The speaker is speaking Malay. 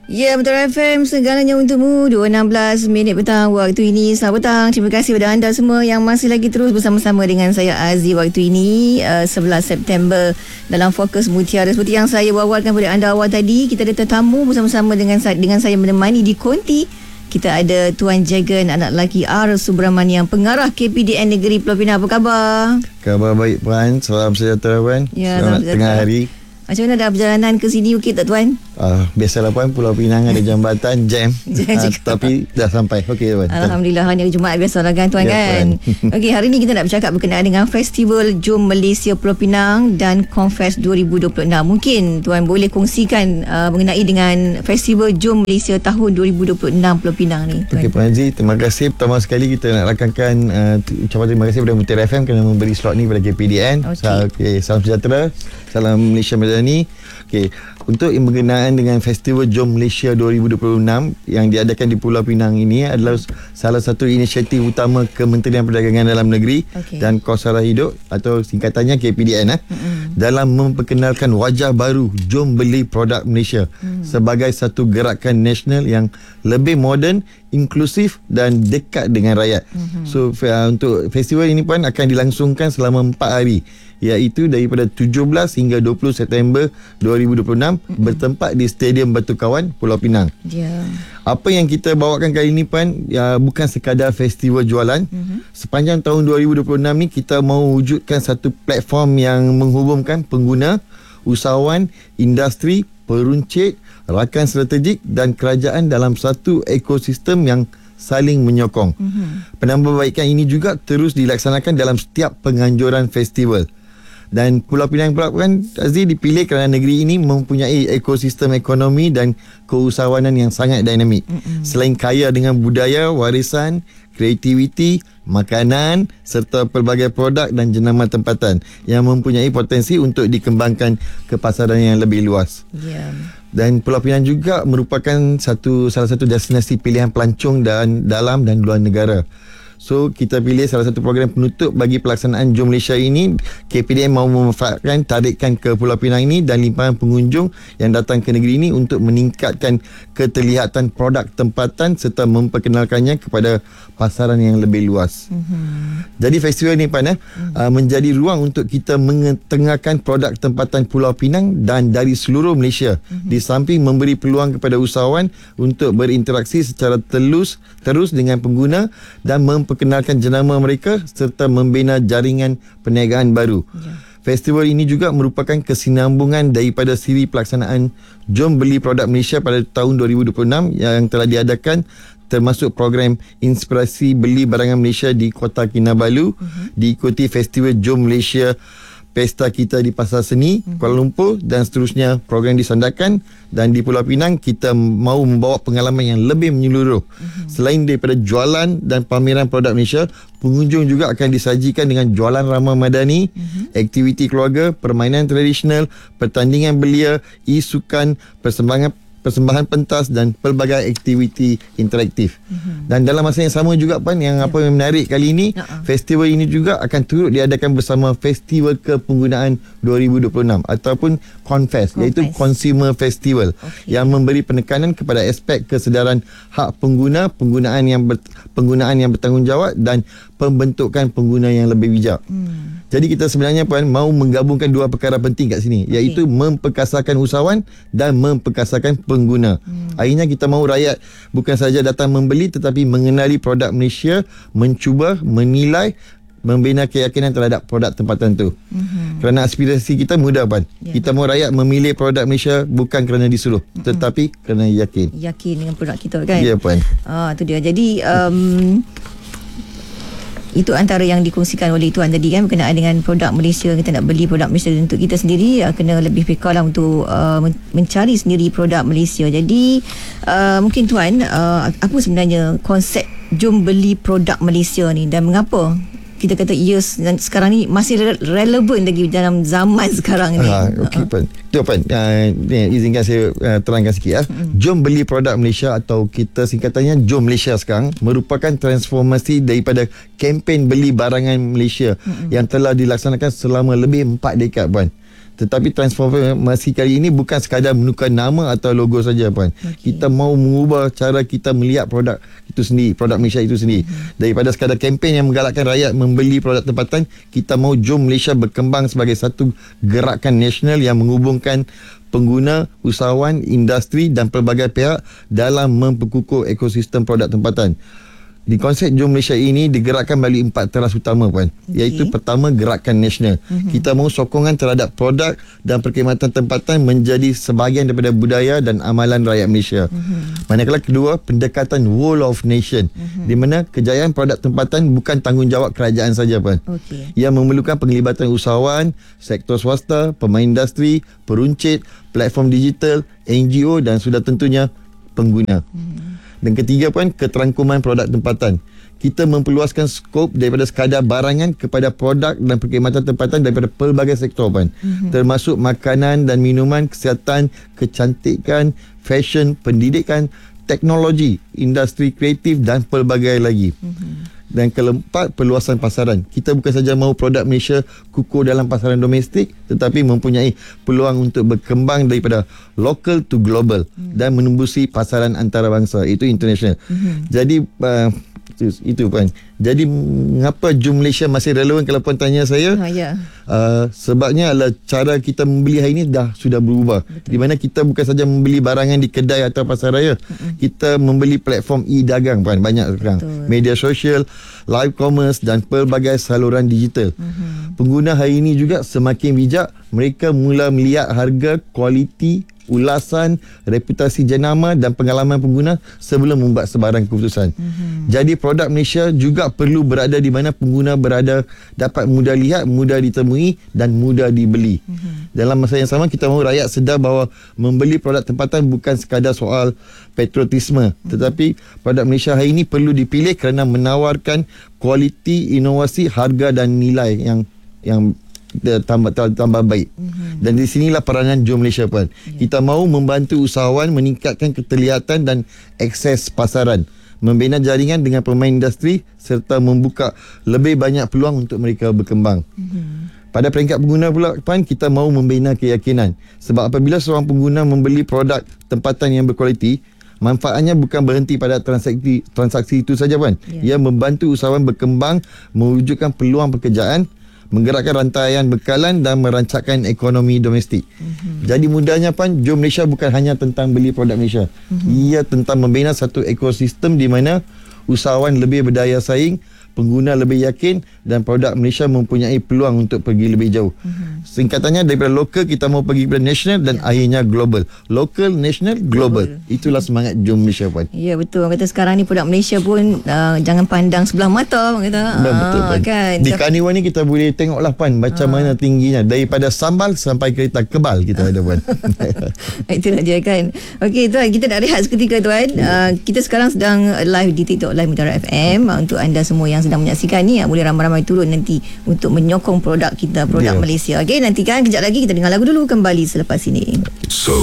Ya, Betul FM, segalanya untukmu. 2.16 minit petang waktu ini. Selamat petang. Terima kasih kepada anda semua yang masih lagi terus bersama-sama dengan saya Aziz waktu ini, 11 September dalam Fokus Mutiara. Seperti yang saya wawarkan kepada anda awal tadi, kita ada tetamu bersama-sama dengan saya menemani di konti. Kita ada Tuan Jagan, anak lelaki R. Subramaniam, pengarah KPDN Negeri Pulau Pinang. Apa khabar? Khabar baik Puan. Salam sejahtera Puan. Ya, selamat tengah hari. Macam mana dah perjalanan ke sini, okey tak Tuan? Biasalah Puan, Pulau Pinang ada jambatan jam. Tapi dah sampai. Okey Puan. Alhamdulillah, hari Jumaat biasalah kan Tuan, ya, kan. Okey, hari ni kita nak bercakap berkenaan dengan Festival Jom Malaysia Pulau Pinang dan Confest 2026. Mungkin Tuan boleh kongsikan mengenai dengan Festival Jom Malaysia tahun 2026 Pulau Pinang ni, Tuan. Okey Puan Haji, terima kasih. Pertama sekali kita nak rakamkan ucapan terima kasih kepada Mutiara FM kerana memberi slot ni kepada KPDN. Okey, salam sejahtera. Salam Malaysia Madani. Okey, untuk berkenaan dengan Festival Jom Malaysia 2026 yang diadakan di Pulau Pinang ini adalah salah satu inisiatif utama Kementerian Perdagangan Dalam Negeri dan Kos Sara Hidup atau singkatannya KPDN dalam memperkenalkan wajah baru Jom Beli Produk Malaysia sebagai satu gerakan nasional yang lebih moden, inklusif dan dekat dengan rakyat. So untuk festival ini pun akan dilangsungkan selama 4 hari, iaitu daripada 17 hingga 20 September 2026 bertempat di Stadium Batu Kawan, Pulau Pinang. Apa yang kita bawakan kali ini Puan, bukan sekadar festival jualan. Sepanjang tahun 2026 ni kita mahu wujudkan satu platform yang menghubungkan pengguna, usahawan, industri, peruncit, rakan strategik dan kerajaan dalam satu ekosistem yang saling menyokong. Penambahbaikan ini juga terus dilaksanakan dalam setiap penganjuran festival. Dan Pulau Pinang pula kan Aziz dipilih kerana negeri ini mempunyai ekosistem ekonomi dan keusahawanan yang sangat dinamik. Selain kaya dengan budaya, warisan, kreativiti, makanan serta pelbagai produk dan jenama tempatan yang mempunyai potensi untuk dikembangkan ke pasaran yang lebih luas. Dan Pulau Pinang juga merupakan salah satu destinasi pilihan pelancong dan dalam dan luar negara. So kita pilih salah satu program penutup bagi pelaksanaan Jom Malaysia ini. KPDN mahu memanfaatkan tarikan ke Pulau Pinang ini dan limpahan pengunjung yang datang ke negeri ini untuk meningkatkan keterlihatan produk tempatan serta memperkenalkannya kepada pasaran yang lebih luas. Jadi festival ini Pan menjadi ruang untuk kita mengetengahkan produk tempatan Pulau Pinang dan dari seluruh Malaysia. Di samping memberi peluang kepada usahawan untuk berinteraksi secara terus dengan pengguna dan memperkenalkan jenama mereka serta membina jaringan perniagaan baru. Festival ini juga merupakan kesinambungan daripada siri pelaksanaan Jom Beli Produk Malaysia pada tahun 2026 yang telah diadakan, termasuk program inspirasi beli barangan Malaysia di Kota Kinabalu, diikuti Festival Jom Malaysia Pesta Kita di Pasar Seni Kuala Lumpur dan seterusnya program di Sandakan. Dan di Pulau Pinang kita mahu membawa pengalaman yang lebih menyeluruh. Selain daripada jualan dan pameran produk Malaysia, pengunjung juga akan disajikan dengan jualan ramah madani, aktiviti keluarga, permainan tradisional, pertandingan belia, e-sukan, persembahan pentas dan pelbagai aktiviti interaktif. Dan dalam masa yang sama juga Pan, yang apa yang menarik kali ini, festival ini juga akan turut diadakan bersama Festival Kepenggunaan 2026 ataupun Confest, iaitu Consumer Festival yang memberi penekanan kepada aspek kesedaran hak pengguna, penggunaan yang bertanggungjawab dan pembentukan pengguna yang lebih bijak. Jadi kita sebenarnya Puan mahu menggabungkan dua perkara penting kat sini, iaitu memperkasarkan usahawan dan memperkasarkan pengguna. Akhirnya kita mahu rakyat bukan saja datang membeli tetapi mengenali produk Malaysia, mencuba, menilai, membina keyakinan terhadap produk tempatan tu. Kerana aspirasi kita mudah Puan. Kita mahu rakyat memilih produk Malaysia bukan kerana disuruh, tetapi kerana yakin dengan produk kita kan. Ya Puan. Itu dia. Jadi itu antara yang dikongsikan oleh Tuan tadi kan, berkenaan dengan produk Malaysia. Kita nak beli produk Malaysia untuk kita sendiri, kena lebih peka lah untuk mencari sendiri produk Malaysia. Jadi mungkin Tuan, apa sebenarnya konsep Jom Beli Produk Malaysia ni dan mengapa kita kata yes dan sekarang ni masih relevan lagi dalam zaman sekarang ni? Okey Pan. Tu Pan, izinkan saya terangkan sikit. Jom Beli Produk Malaysia atau kita singkatannya Jom Malaysia sekarang merupakan transformasi daripada kempen beli barangan Malaysia yang telah dilaksanakan selama lebih 4 dekad Pan. Tetapi transformasi kali ini bukan sekadar menukar nama atau logo saja, Puan. Kita mau mengubah cara kita melihat produk itu sendiri, produk Malaysia itu sendiri. Daripada sekadar kempen yang menggalakkan rakyat membeli produk tempatan, kita mau jom Malaysia berkembang sebagai satu gerakan nasional yang menghubungkan pengguna, usahawan, industri dan pelbagai pihak dalam memperkukuh ekosistem produk tempatan. Di konsep Jom Malaysia ini digerakkan melalui 4 teras utama, Puan. Iaitu pertama, gerakan nasional. Kita mahu sokongan terhadap produk dan perkhidmatan tempatan menjadi sebahagian daripada budaya dan amalan rakyat Malaysia. Manakala kedua, pendekatan whole of nation, di mana kejayaan produk tempatan bukan tanggungjawab kerajaan saja, Puan. Ia memerlukan penglibatan usahawan, sektor swasta, pemain industri, peruncit, platform digital, NGO dan sudah tentunya pengguna. Dan ketiga, Puan, keterangkuman produk tempatan. Kita memperluaskan skop daripada sekadar barangan kepada produk dan perkhidmatan tempatan daripada pelbagai sektor, Puan. Termasuk makanan dan minuman, kesihatan, kecantikan, fashion, pendidikan, teknologi, industri kreatif dan pelbagai lagi. Dan keempat, perluasan pasaran. Kita bukan saja mahu produk Malaysia kukuh dalam pasaran domestik, tetapi mempunyai peluang untuk berkembang daripada local to global dan menembusi pasaran antarabangsa, itu international. Jadi itu, Puan. Jadi mengapa Jom Malaysia masih relevan kalau Puan tanya saya? Sebabnya adalah cara kita membeli hari ini sudah berubah. Di mana kita bukan saja membeli barangan di kedai atau pasar raya. Kita membeli platform e-dagang, Puan, banyak sekarang. Media sosial, live commerce dan pelbagai saluran digital. Pengguna hari ini juga semakin bijak. Mereka mula melihat harga, kualiti, ulasan, reputasi jenama dan pengalaman pengguna sebelum membuat sebarang keputusan. Jadi produk Malaysia juga perlu berada di mana pengguna berada, dapat mudah lihat, mudah ditemui dan mudah dibeli. Dalam masa yang sama, kita mahu rakyat sedar bahawa membeli produk tempatan bukan sekadar soal patriotisme, tetapi produk Malaysia hari ini perlu dipilih kerana menawarkan kualiti, inovasi, harga dan nilai yang tambah baik. Dan di sinilah peranan Jom Malaysia, Puan. Kita mahu membantu usahawan meningkatkan keterlihatan dan akses pasaran, membina jaringan dengan pemain industri serta membuka lebih banyak peluang untuk mereka berkembang. Pada peringkat pengguna pula, Puan, kita mahu membina keyakinan. Sebab apabila seorang pengguna membeli produk tempatan yang berkualiti, manfaatnya bukan berhenti pada transaksi itu saja, Puan. Ia membantu usahawan berkembang, mewujudkan peluang pekerjaan, menggerakkan rantaian bekalan dan merancangkan ekonomi domestik. Jadi mudahnya, Puan, Jom Malaysia bukan hanya tentang beli produk Malaysia. Ia tentang membina satu ekosistem di mana usahawan lebih berdaya saing, pengguna lebih yakin dan produk Malaysia mempunyai peluang untuk pergi lebih jauh. Singkatannya, daripada lokal kita mau pergi kepada nasional dan akhirnya global. Lokal, nasional, global. Itulah semangat Jom Malaysia, Puan. Ya, betul. Orang kata sekarang ni produk Malaysia pun jangan pandang sebelah mata, orang kata. Betul, Puan. Kan? Di Karnival ni kita boleh tengoklah, Puan, macam mana tingginya daripada sambal sampai kereta kebal kita ada, Puan. Itulah dia, kan. Okey, Tuan, kita nak rehat seketika, Tuan. Kita sekarang sedang live di TikTok Live Mutiara FM. Untuk anda semua yang sedang menyaksikan ni, boleh ramai-ramai turun nanti untuk menyokong produk kita, produk Malaysia. Okey, nantikan kejap lagi kita dengar lagu dulu, kembali selepas ini.